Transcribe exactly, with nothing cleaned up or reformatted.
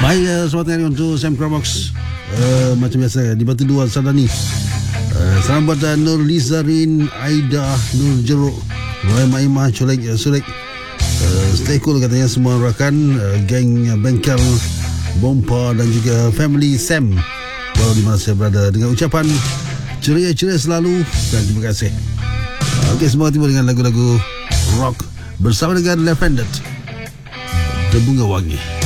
Baik, uh, selamat hari untuk Sam Crobox. uh, Macam biasa di Batu Dua Sardani. uh, Salam buat uh, Nur Lizarin, Aida, Nur Jeruk, Roy Maimah, Colek, uh, Sulek. uh, Stay cool katanya semua rakan, uh, geng uh, bengkel Bompa dan juga family Sam, walau di mana saya berada, dengan ucapan ceria-ceria selalu dan terima kasih. uh, Okey, semua tiba dengan lagu-lagu rock bersama dengan Left Handed, The Bunga Wangi.